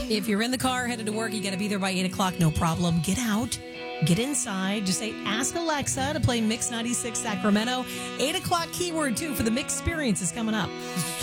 If you're in the car headed to work, you got to be there by 8 o'clock. No problem. Get out. Get inside. Just say, ask Alexa to play Mix 96 Sacramento. 8 o'clock keyword, too, for the Mix Experience is coming up.